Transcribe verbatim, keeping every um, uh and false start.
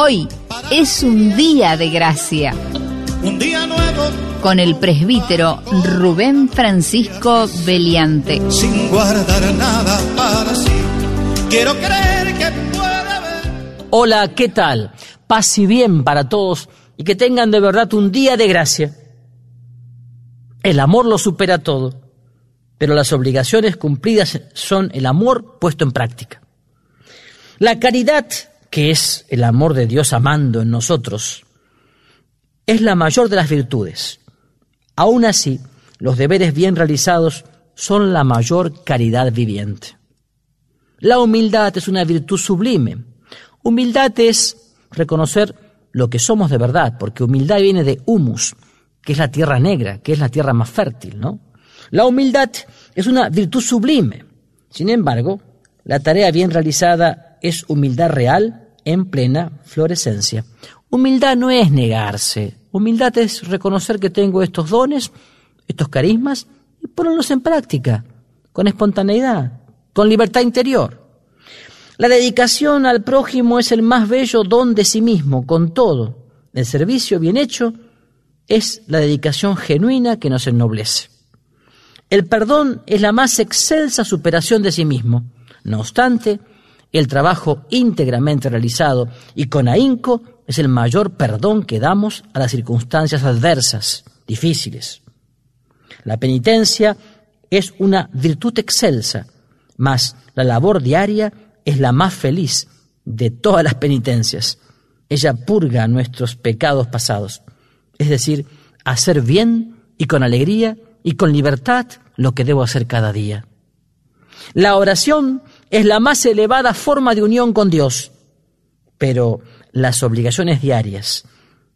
Hoy es un día de gracia. Un día nuevo. Con el presbítero Rubén Francisco Beliante. Sin guardar nada para sí. Quiero creer que puede haber. Hola, ¿qué tal? Paz y bien para todos y que tengan de verdad un día de gracia. El amor lo supera todo, pero las obligaciones cumplidas son el amor puesto en práctica. La caridad, que es el amor de Dios amando en nosotros, es la mayor de las virtudes. Aún así, los deberes bien realizados son la mayor caridad viviente. La humildad es una virtud sublime. Humildad es reconocer lo que somos de verdad, porque humildad viene de humus, que es la tierra negra, que es la tierra más fértil, ¿no? La humildad es una virtud sublime. Sin embargo, la tarea bien realizada es humildad real en plena florescencia. Humildad no es negarse. Humildad es reconocer que tengo estos dones, estos carismas, y ponerlos en práctica, con espontaneidad, con libertad interior. La dedicación al prójimo es el más bello don de sí mismo, con todo. El servicio bien hecho es la dedicación genuina que nos ennoblece. El perdón es la más excelsa superación de sí mismo. No obstante, el trabajo íntegramente realizado y con ahínco es el mayor perdón que damos a las circunstancias adversas, difíciles. La penitencia es una virtud excelsa, mas la labor diaria es la más feliz de todas las penitencias. Ella purga nuestros pecados pasados, es decir, hacer bien y con alegría y con libertad lo que debo hacer cada día. La oración es la más elevada forma de unión con Dios, pero las obligaciones diarias